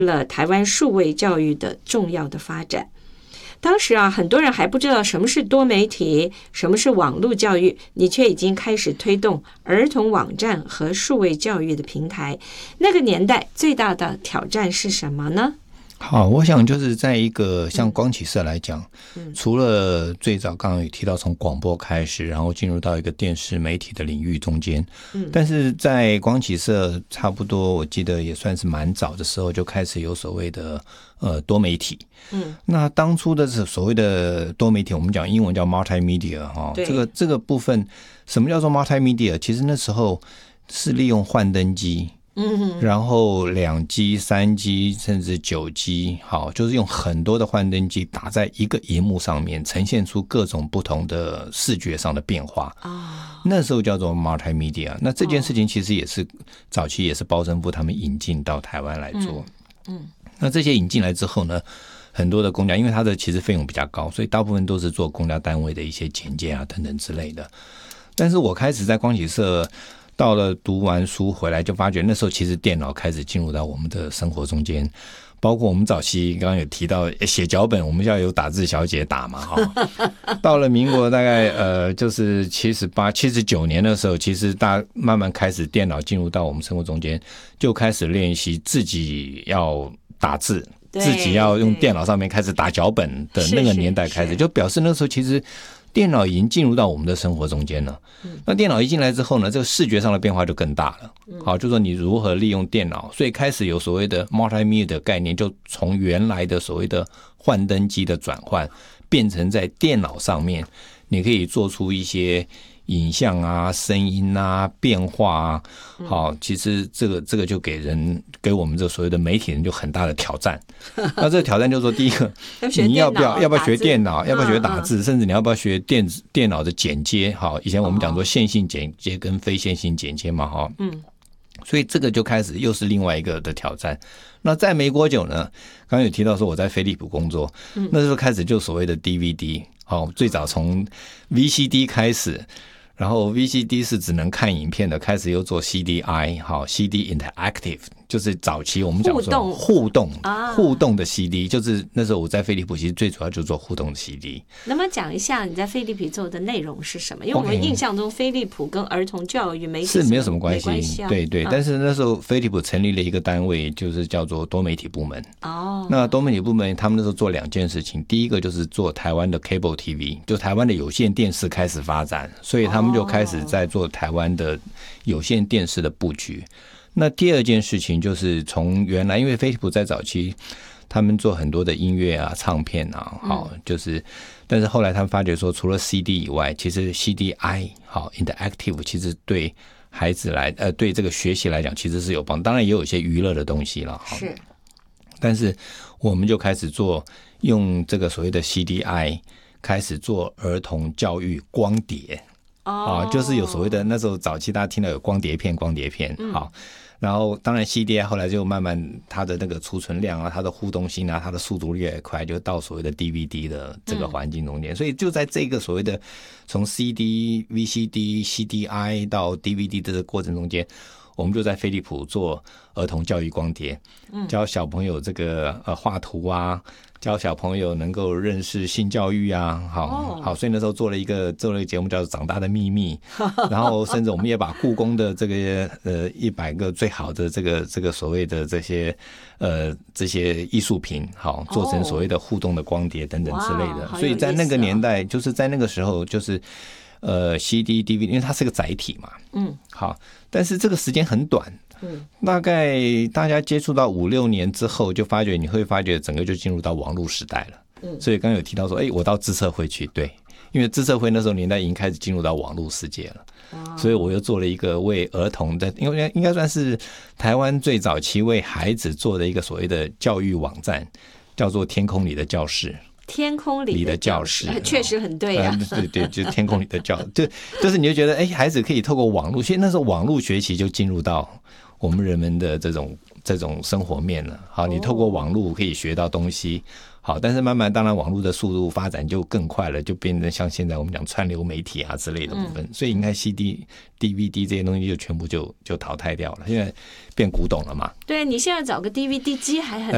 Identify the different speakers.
Speaker 1: 了台湾数位教育的重要的发展。当时很多人还不知道什么是多媒体，什么是网络教育，你却已经开始推动儿童网站和数位教育的平台。那个年代最大的挑战是什么呢？
Speaker 2: 好，我想就是在一个像光启社来讲，除了最早刚刚有提到从广播开始，然后进入到一个电视媒体的领域中间，但是在光启社差不多我记得也算是蛮早的时候就开始有所谓的多媒体。那当初的所谓的多媒体，我们讲英文叫 multimedia 这个部分，什么叫做 multimedia？ 其实那时候是利用幻灯机。然后2G、3G 甚至9G， 好，就是用很多的幻灯机打在一个萤幕上面，呈现出各种不同的视觉上的变化。那时候叫做 multimedia。那这件事情其实也是早期也是包政府他们引进到台湾来做。那这些引进来之后呢，很多的公家，因为它的其实费用比较高，所以大部分都是做公家单位的一些简介等等之类的。但是我开始在光启社到了读完书回来，就发觉那时候其实电脑开始进入到我们的生活中间，包括我们早期刚刚有提到写脚本，我们要有打字小姐打嘛。到了民国大概就是78、79年的时候，其实大家慢慢开始电脑进入到我们生活中间，就开始练习自己要打字，自己要用电脑上面开始打脚本的那个年代开始，就表示那时候其实电脑已经进入到我们的生活中间了。那电脑一进来之后呢，这个视觉上的变化就更大了。好，就说你如何利用电脑，所以开始有所谓的 multimedia 的概念，就从原来的所谓的幻灯机的转换，变成在电脑上面，你可以做出一些影像声音变化好，其实这个就给我们这所谓的媒体人就很大的挑战。那这个挑战就是说，第一个，你要不要学电脑，要不要学打字，甚至你要不要学电脑的剪接？好，以前我们讲说线性剪接跟非线性剪接嘛，所以这个就开始又是另外一个的挑战。那在没多久呢，刚刚有提到说我在飞利浦工作，那时候开始就所谓的 DVD， 好，最早从 VCD 开始。然后 VCD 是只能看影片的，开始又做 CDI， 好 CD Interactive， 就是早期我们讲说互动的 CD， 就是那时候我在飞利浦其实最主要就是做互动的 CD。
Speaker 1: 能不能讲一下你在飞利浦做的内容是什么？因为我们印象中飞利浦跟儿童教育媒体
Speaker 2: 是没有什么关系，对，但是那时候飞利浦成立了一个单位，就是叫做多媒体部门。那多媒体部门他们那时候做2件事情，第一个就是做台湾的 Cable TV， 就台湾的有线电视开始发展，所以他们就开始在做台湾的有线电视的布局。那第2件事情就是从原来，因为飞利浦在早期他们做很多的音乐唱片好，就是但是后来他们发觉说，除了 CD 以外，其实 CDI 好 Interactive 其实对孩子对这个学习来讲其实是有帮助，当然也有一些娱乐的东西了。是，但是我们就开始用这个所谓的 CDI 开始做儿童教育光碟。就是有所谓的那时候早期大家听到有光碟片，好，然后当然 CDI 后来就慢慢它的那个储存量它的互动性它的速度越来越快，就到所谓的 DVD 的这个环境中间。所以就在这个所谓的从 CD、VCD、CDI 到 DVD 的这个过程中间，我们就在飞利浦做儿童教育光碟，教小朋友这个画图教小朋友能够认识性教育好，所以那时候做了一个节目叫做《长大的秘密》，然后甚至我们也把故宫的这个100个最好的这个所谓的这些艺术品好，做成所谓的互动的光碟等等之类的。所以在那个年代，就是在那个时候，就是CD、DVD， 因为它是个载体嘛，好，但是这个时间很短。大概大家接触到5、6年之后，你会发觉整个就进入到网络时代了。所以刚刚有提到说，我到资策会去，对，因为资策会那时候年代已经开始进入到网络世界了，所以我又做了一个为儿童的，因为应该算是台湾最早期为孩子做的一个所谓的教育网站，叫做天空里的教室。天空里的教室确实很对对，就是天空里的教室，就是你就觉得孩子可以透过网络，其实那时候网络学习就进入到我们人们的这种生活面了。好，你透过网络可以学到东西，好，但是慢慢当然网络的速度发展就更快了，就变成像现在我们讲串流媒体之类的部分，所以应该 CD、DVD 这些东西就全部就淘汰掉了，现在变古董了嘛。对，你现在找个 DVD 机还很